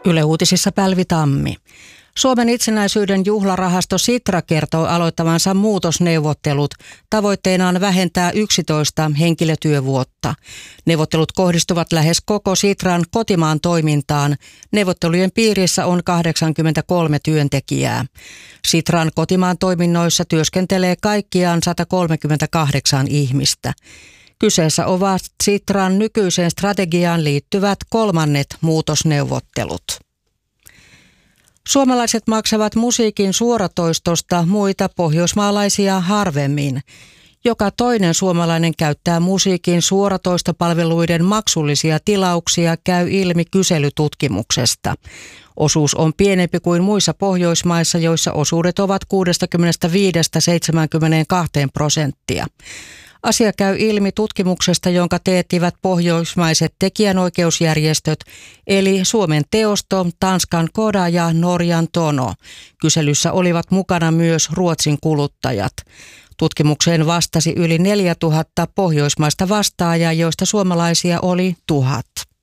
Yle Uutisissa Pälvi Tammi. Suomen itsenäisyyden juhlarahasto Sitra kertoo aloittavansa muutosneuvottelut. Tavoitteena on vähentää 11 henkilötyövuotta. Neuvottelut kohdistuvat lähes koko Sitran kotimaan toimintaan. Neuvottelujen piirissä on 83 työntekijää. Sitran kotimaan toiminnoissa työskentelee kaikkiaan 138 ihmistä. Kyseessä ovat Sitran nykyiseen strategiaan liittyvät kolmannet muutosneuvottelut. Suomalaiset maksavat musiikin suoratoistosta muita pohjoismaalaisia harvemmin. Joka toinen suomalainen käyttää musiikin suoratoistopalveluiden maksullisia tilauksia, käy ilmi kyselytutkimuksesta. Osuus on pienempi kuin muissa Pohjoismaissa, joissa osuudet ovat 65–72%. Asia käy ilmi tutkimuksesta, jonka teettivät pohjoismaiset tekijänoikeusjärjestöt, eli Suomen Teosto, Tanskan Koda ja Norjan Tono. Kyselyssä olivat mukana myös Ruotsin kuluttajat. Tutkimukseen vastasi yli 4000 pohjoismaista vastaajaa, joista suomalaisia oli 1000.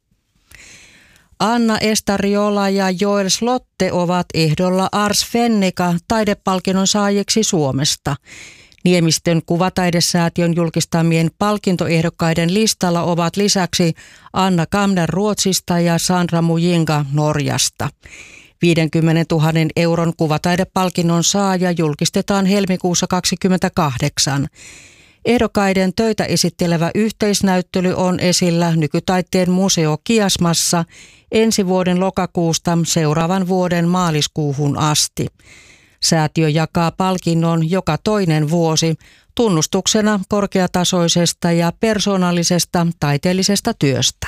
Anna Estariola ja Joel Slotte ovat ehdolla Ars Fennica -taidepalkinnon saajiksi Suomesta. Niemistön kuvataidesäätiön julkistamien palkintoehdokkaiden listalla ovat lisäksi Anna Kamner Ruotsista ja Sandra Mujinga Norjasta. 50 000 euron kuvataidepalkinnon saaja julkistetaan helmikuussa 2028. Ehdokkaiden töitä esittelevä yhteisnäyttely on esillä Nykytaiteen museo Kiasmassa ensi vuoden lokakuusta seuraavan vuoden maaliskuuhun asti. Säätiö jakaa palkinnon joka toinen vuosi tunnustuksena korkeatasoisesta ja persoonallisesta taiteellisesta työstä.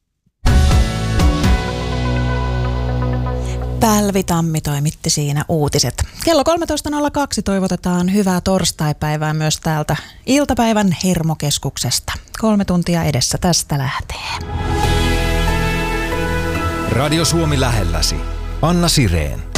Pälvi Tammi toimitti siinä uutiset. Kello 13.02 toivotetaan hyvää torstaipäivää myös täältä iltapäivän Hermokeskuksesta. 3 tuntia edessä tästä lähtee. Radio Suomi lähelläsi. Anna Sireen.